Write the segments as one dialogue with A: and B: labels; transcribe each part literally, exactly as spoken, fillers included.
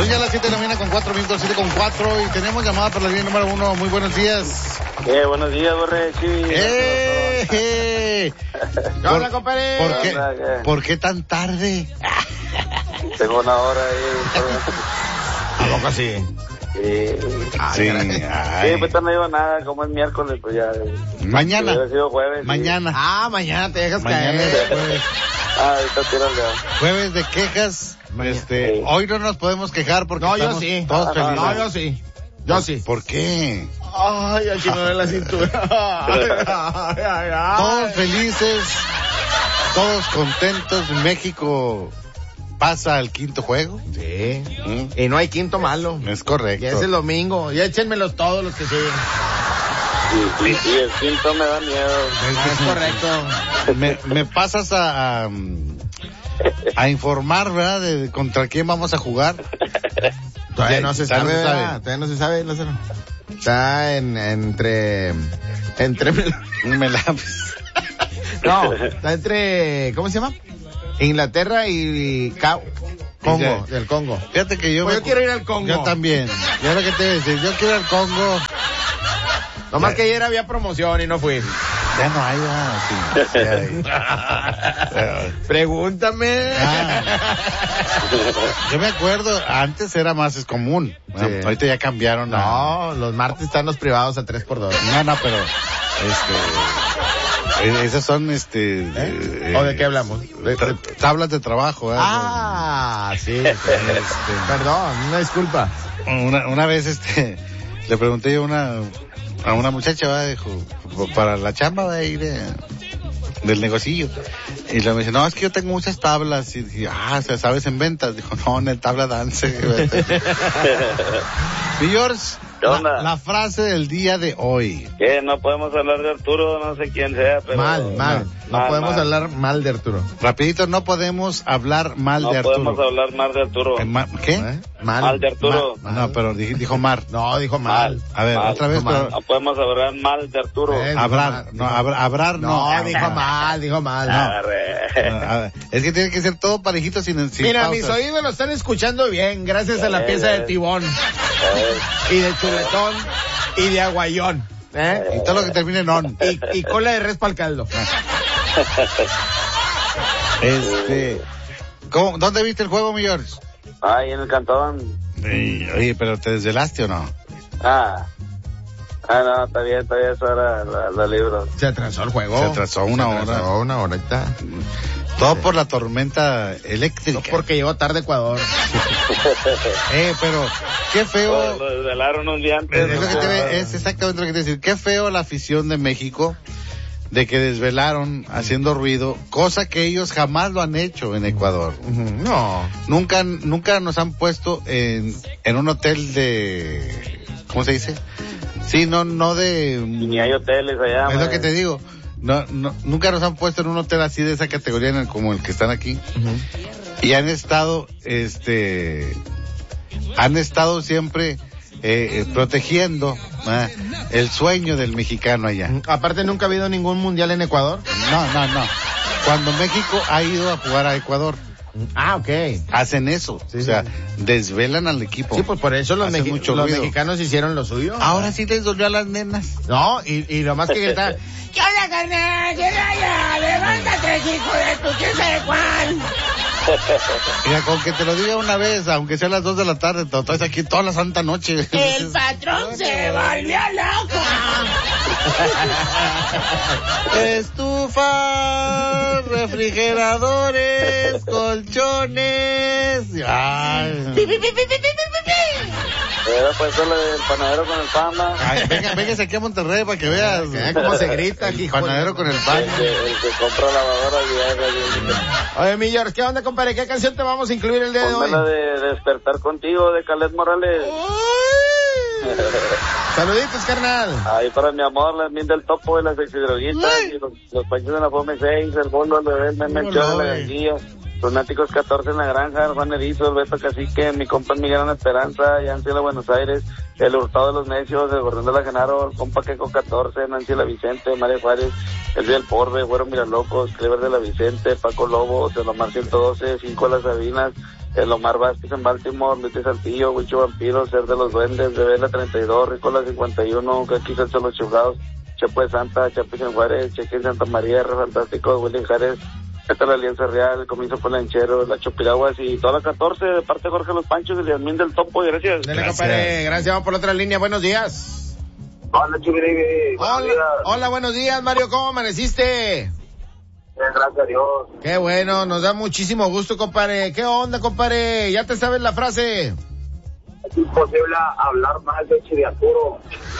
A: Son ya las siete de la mañana con cuatro minutos, siete con cuatro, y tenemos llamada para la línea número uno. Muy buenos días.
B: Eh, buenos días, Borre. Sí.
A: ¡Eh! eh.
C: ¿Qué onda, compadre?
A: ¿Por qué, ¿Por qué tan tarde?
B: Tengo una hora ahí.
C: ¿A poco así?
B: Sí.
A: Ah, sí.
B: Sí, pues no digo nada, como es miércoles, pues ya.
A: Mañana.
B: Hubiera sido jueves.
A: Mañana.
B: Sí.
C: Ah, mañana te dejas
A: Mañana
C: caer.
A: es jueves.
B: Ah, ahorita tira el león.
A: Jueves de quejas. Este,
B: Sí.
A: hoy no nos podemos quejar porque
C: No, yo
A: estamos
C: sí.
A: todos
B: Ah,
A: felices.
C: No, yo sí. Yo sí.
A: ¿Por qué?
C: Ay, aquí me duele la cintura. Ay, ay, ay, ay.
A: Todos felices, todos contentos. México pasa al quinto juego.
C: Sí.
A: ¿Mm?
C: Y no hay quinto malo.
A: Es correcto.
C: Y es el domingo. Y échenmelos todos los que siguen.
B: Sí, sí, sí, el quinto me da miedo.
C: Ah, es correcto.
A: Me, me pasas a, a, a informar, ¿verdad? De contra quién vamos a jugar.
C: Todavía
A: Ya,
C: no se
A: ya no
C: sabe,
A: se sabe.
C: ¿verdad? Todavía no se sabe, Lázaro. Está en, entre, entre,
A: Me la...
C: no, está entre, ¿cómo se llama? Inglaterra y Ca- Congo,
A: Ya.
C: del Congo.
A: Fíjate que yo...
C: Pues
A: me-
C: yo quiero ir al Congo.
A: Yo también. Yo lo que te voy a decir, yo quiero ir al Congo.
C: Nomás
A: Ya.
C: que ayer había promoción y no fui.
A: Ya no hay, ¿verdad? Sí, ya hay.
C: Pregúntame.
A: Ah. Yo me acuerdo, antes era más es común.
C: Sí.
A: Ahorita ya cambiaron. a-
C: No, los martes están los privados a tres por dos.
A: No, no, pero este eh, esas son este
C: ¿Eh?
A: eh,
C: ¿O de qué hablamos? De-
A: tra- tablas de trabajo, ¿verdad?
C: Ah, sí.
A: Este,
C: Perdón, una disculpa.
A: una, una vez este le pregunté yo a una a una muchacha, ¿verdad? Dijo, para la chamba va a ir de, del negocillo. Y le me dice, no, es que yo tengo muchas tablas. Y dije, ah, o sea, ¿sabes en ventas? Dijo, no, en el tabla dance. Y George,
B: ¿Qué onda?
A: la, la frase del día de hoy.
B: Que no podemos hablar de Arturo, no sé quién sea, pero...
C: Mal, mal. No
B: Mal,
C: podemos
B: mal.
C: hablar mal de Arturo.
A: Rapidito, no podemos hablar mal
B: No
A: de Arturo.
B: podemos hablar mal de Arturo.
A: Eh, ma- ¿Qué?
C: ¿Eh? Mal.
B: Mal de Arturo.
A: Ma- no, pero dije- dijo Mar.
C: No, dijo mal.
B: Mal.
A: A ver,
B: Mal.
A: otra vez,
C: Dijo mal.
A: pero...
B: No podemos hablar mal de Arturo.
C: Eh,
A: Hablar, no, habr- hablar no.
C: No, dijo mal, dijo mal. No.
B: Arre.
A: A ver, es que tiene que ser todo parejito sin, sin
C: Mira,
A: pausas.
C: mis oídos lo están escuchando bien, gracias a la
B: Eh,
C: pieza de
B: eh.
C: tibón,
B: Eh,
C: y de chuletón, y de aguayón, ¿eh?
A: Y todo lo que termine en on.
C: Y, y cola de res para el caldo.
A: Este... ¿cómo, ¿Dónde viste el juego, mi George?
B: Ahí en el cantón.
A: Ey, Oye, pero ¿te desvelaste o no?
B: Ah. Ah, no, está bien, está bien, eso era la, la libro.
C: Se atrasó el juego.
A: Se atrasó una
C: Se
A: hora.
C: atrasó una horita.
A: Todo por la tormenta eléctrica.
C: No porque llegó tarde Ecuador.
A: Eh, pero qué feo...
B: Lo, lo desvelaron un día antes.
A: Es, lo que te ve- es exactamente lo que te voy a decir. Qué feo la afición de México de que desvelaron haciendo ruido, cosa que ellos jamás lo han hecho en Ecuador.
C: Ujú. No.
A: Nunca, nunca nos han puesto en, en un hotel de, ¿cómo se dice? Sí, no, no de...
B: Ni hay hoteles allá.
A: Es lo
B: man.
A: que te digo. No, no, nunca nos han puesto en un hotel así de esa categoría en el, como el que están aquí. Y han estado, este, han estado siempre eh, eh, protegiendo ¿eh? el sueño del mexicano allá.
C: Aparte, nunca ha habido ningún mundial en Ecuador.
A: No, no, no. Cuando México ha ido a jugar a Ecuador,
C: Ah, ok.
A: hacen eso.
C: Sí,
A: o
C: sí,
A: sea,
C: sí.
A: desvelan al equipo.
C: Sí, pues por eso los,
A: Hacen
C: meji-
A: mucho
C: los
A: ruido.
C: mexicanos hicieron lo suyo.
A: Ahora sí les dolió a las nenas.
C: No, y, y lo más que gritar, ¿qué onda, carnal? ¿Qué raya? Levántate, hijo de tu quién sabe cuál.
A: Mira, con que te lo diga una vez, aunque sea a las dos de la tarde, te lo traes aquí toda la santa noche.
C: El patrón se volvió loco.
A: Estufas, refrigeradores, colchones. Ay.
B: Era pues eso del panadero con el fama.
A: Ay, venga, véngase aquí a Monterrey para que veas.
C: ¿Eh? ¿Cómo se grita aquí?
A: El panadero con el pan.
B: El que, el que compra lavadora vieja.
C: Oye, mi George, ¿qué onda, compadre? ¿Qué canción te vamos a incluir el día de hoy?
B: Ponme la de Despertar Contigo de Caled Morales.
C: Saluditos, carnal.
B: Ahí para mi amor, la Min del Topo de las Exidroguitas, y los, los panchos de la Fome seis, el Bolo, el Bebé, el Menchón, la Ganguilla, los Náticos catorce en la Granja, el Juan Erizo, el Beto Cacique, mi compa Miguel Ana Esperanza, Yancy de Buenos Aires, el Hurtado de los Necios, el Gordón de la Genaro, el compa Queco catorce, Nancy de la Vicente, María Juárez, el Día del Porbe, Güero Miralocos, Clever de la Vicente, Paco Lobo, Selomar ciento doce, Cinco de las Sabinas, el Omar Vázquez en Baltimore, Luis Saltillo, Huicho Vampiro, Ser de los Duendes, de Vela treinta y dos, Ricola cincuenta y uno, Kaki Celso Los Chugados, Chepo de Santa, Chapis en Juárez, Cheque en Santa María, R Fantástico, William Jares, esta la Alianza Real, el Comienzo Polanchero, la Chopiraguas y toda la catorce de parte de Jorge Los Panchos y Yasmín del Topo, y gracias.
C: Dale, compadre, gracias, vamos por la otra línea, buenos días.
B: Hola, Chubiribi.
C: Hola, hola, buenos días, Mario, ¿cómo amaneciste?
B: Bien, gracias a Dios.
C: Qué bueno, nos da muchísimo gusto, compadre. ¿Qué onda, compadre? ¿Ya te sabes la frase?
B: Es imposible hablar mal de Chiriaturo.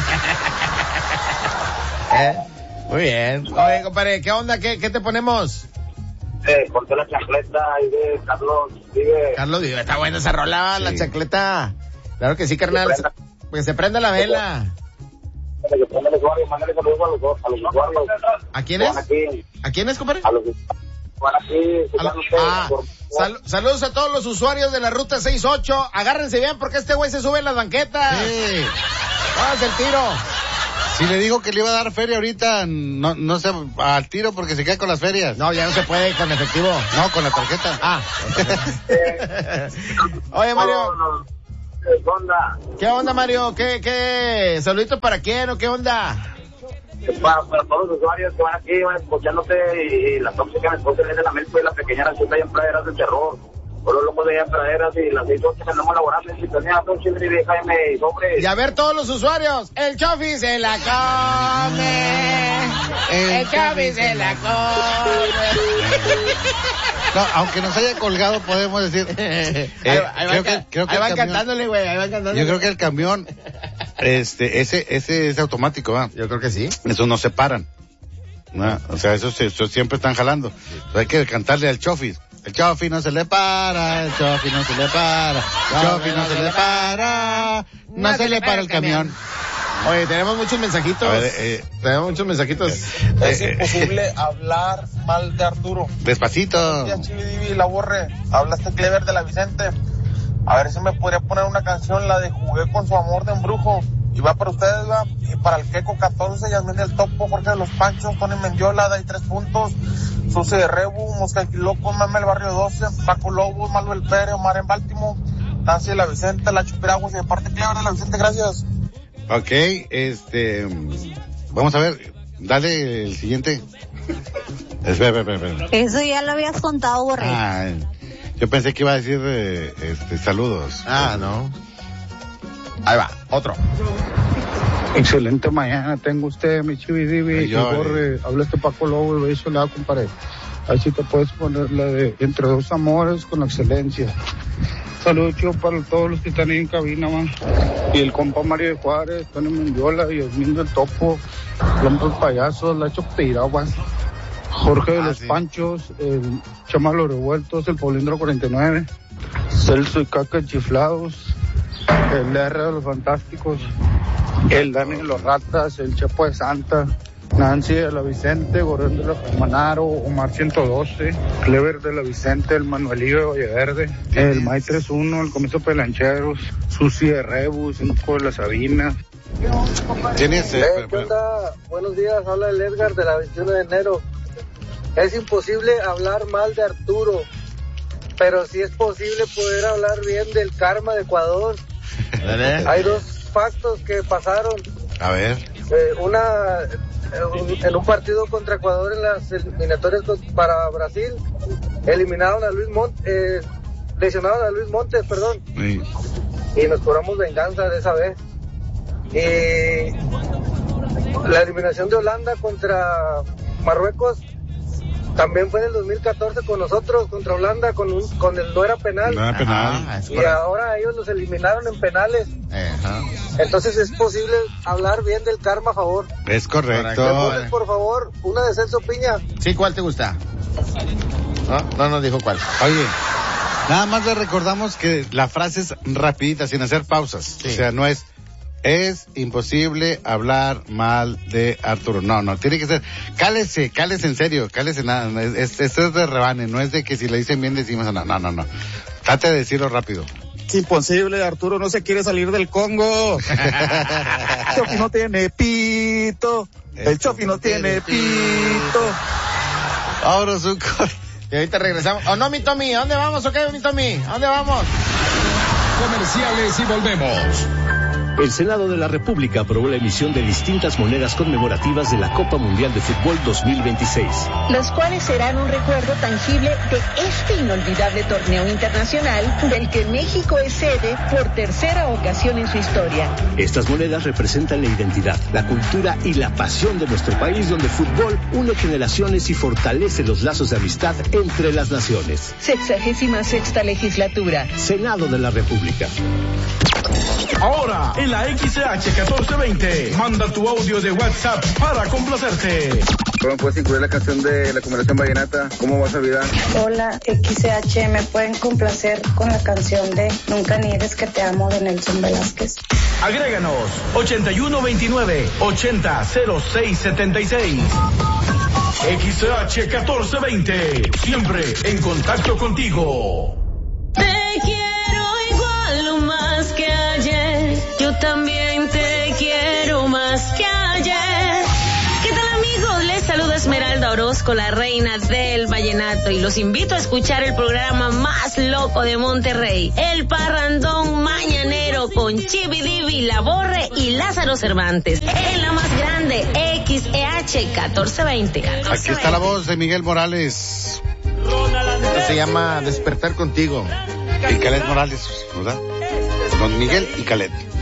C: ¿Eh? Muy bien. Oye, compadre, ¿qué onda? ¿Qué, qué te ponemos?
B: Eh, ponte la chancleta y de Carlos Vive.
C: Carlos Vive, está buena esa rola, sí. La chancleta. Claro que sí, carnal. Se pues se prenda la vela.
B: Que prenda el usuario, mándale saludos a los, a los usuarios.
C: ¿A quiénes?
B: Aquí.
C: ¿A quiénes, compadre?
B: A los van aquí,
C: a lo, ah, sal, saludos a todos los usuarios de la ruta seis ocho. Agárrense bien porque este güey se sube en las banquetas. Sí. Vamos el tiro.
A: Si le digo que le iba a dar feria ahorita, no, no sé, al tiro porque se queda con las ferias.
C: No, ya no se puede con efectivo.
A: No, con la tarjeta.
C: Ah. Oye, Mario.
B: ¿Qué onda?
C: ¿Qué onda, Mario? ¿Qué, qué? ¿Saluditos para quién o qué onda?
B: Para, para todos los usuarios que van aquí, van escuchándote y, y la tóxica me escucha de la Melco y la pequeña Racita allá en Praderas del Terror. Por los locos de allá en Praderas y las seis ocho que andamos laborando en sintonía con Chile y Jaime y sobre.
C: Y a ver todos los usuarios, el Chofi se la come, el, el Chofi se la come.
A: No, aunque nos haya colgado, podemos decir. Eh,
C: ahí, ahí,
A: creo
C: van,
A: que, creo que
C: ahí van
A: camión,
C: cantándole, güey, ahí van cantándole.
A: Yo creo que el camión, este, ese, ese es automático, ¿verdad?
C: Yo creo que sí.
A: Eso no se paran. ¿No? O sea, eso, eso siempre están jalando. Entonces hay que cantarle al Chofi. El Chofi no se le para, el Chofi no se le para, el Chofi no se le para, no se le para el camión.
C: Oye, tenemos muchos mensajitos. A ver, eh, tenemos muchos mensajitos.
D: Es eh, imposible eh, hablar mal de Arturo.
A: Despacito.
D: Chividivi, la borre. Hablaste Clever de la Vicente. A ver si me podría poner una canción, la de Jugué con su amor de embrujo. Y va para ustedes, va. Y para el Queco catorce, Yasmín del Topo, Jorge de los Panchos, Tony Mendiola, Day tres puntos. Suce de Rebu, Mosca Loco, Mame el Barrio doce, Paco Lobos, Manuel Pérez, Omar en Baltimore, Nancy de la Vicente, La Chupiraguas y de parte Clever de la Vicente, gracias.
A: Ok, este, vamos a ver, dale el siguiente. Espera, espera, espera.
E: Eso ya lo habías contado, Borre.
A: Ah, yo pensé que iba a decir, eh, este, saludos.
C: Ah, no. Ahí va, otro.
F: Excelente mañana tengo usted, mi Chividivi. Borre, habla este Paco Lobo y beso la compadre. Ahí sí te puedes poner la de Entre dos amores con la excelencia. Saludos, chido, para todos los que están ahí en cabina, man. Y el compa Mario de Juárez, Tony Mendiola y Yasmín del Topo, Lombos Payasos, La Chopiraguas, Jorge de ah, los sí. Panchos, el Chama Los Revueltos, el Paulindro cuarenta y nueve, Celso y Caca Chiflados, el R de los Fantásticos, el Dani de los Ratas, el Chepo de Santa, Nancy de la Vicente, Gorón de la Manaro, Omar ciento doce, Clever de la Vicente, el Manuelillo de Valleverde, el May treinta y uno, el Comienzo Pelancheros, Susi de Rebus, Cinco de la Sabina.
A: ¿Tienes?
G: Eh, ¿Qué onda? Buenos días, habla el Edgar de la veintiuno de enero. Es imposible hablar mal de Arturo, pero sí es posible poder hablar bien del karma de Ecuador. Hay dos factos que pasaron.
A: A ver.
G: Eh, una, eh, en un partido contra Ecuador en las eliminatorias para Brasil, eliminaron a Luis Montes, eh, lesionaron a Luis Montes, perdón. Sí. Y nos cobramos venganza de esa vez. Y la eliminación de Holanda contra Marruecos también fue en el dos mil catorce con nosotros, contra Holanda, con un, con el no era penal.
A: No era penal. Ah,
G: y ahora ellos los eliminaron en penales. Ajá. Entonces es posible hablar bien del karma a favor.
A: Es correcto.
G: Entonces, por favor, una de Celso Piña.
C: Sí, ¿cuál te gusta? No, no nos dijo cuál.
A: Oye, nada más le recordamos que la frase es rapidita, sin hacer pausas. Sí. O sea, no es... Es imposible hablar mal de Arturo. No, no, tiene que ser. Cálese, cálese en serio, cálese nada. Esto es, es de rebane, no es de que si le dicen bien decimos no, no, no, no. Trate de decirlo rápido.
D: Es imposible, Arturo no se quiere salir del Congo. El Chofi no tiene pito. El Chofi no tiene pito.
A: Ahora un corte.
C: Y ahorita regresamos. ¿O no, mi Tommy? ¿A dónde vamos o qué, mi Tommy? ¿A dónde vamos?
H: Comerciales y volvemos.
I: El Senado de la República aprobó la emisión de distintas monedas conmemorativas de la Copa Mundial de Fútbol dos mil veintiséis.
J: Las cuales serán un recuerdo tangible de este inolvidable torneo internacional del que México es sede por tercera ocasión en su historia.
I: Estas monedas representan la identidad, la cultura y la pasión de nuestro país, donde el fútbol une generaciones y fortalece los lazos de amistad entre las naciones.
J: Sexagésima sexta legislatura.
I: Senado de la República.
H: Ahora, en la X C H catorce veinte, manda tu audio de WhatsApp para complacerte.
K: ¿Cómo puedes incluir la canción de la combinación vallenata? ¿Cómo vas a olvidar?
L: Hola, X C H, ¿me pueden complacer con la canción de Nunca niegues que te amo de Nelson Velázquez?
H: Agréganos, ochenta y uno veintinueve, ochenta cero seis setenta y seis. X C H catorce veinte, siempre en contacto contigo.
M: Te quiero igual o más que ayer, yo también te quiero más que ayer. ¿Qué tal, amigos? Les saluda Esmeralda Orozco, la reina del vallenato, y los invito a escuchar el programa más loco de Monterrey, El Parrandón Mañanero, con Chibidibi, La Borre y Lázaro Cervantes, en la más grande, X E H catorce veinte.
A: Aquí está la voz de Miguel Morales.
C: Esto se llama Despertar Contigo.
A: Y Calet Morales, ¿verdad? Don Miguel y Calet.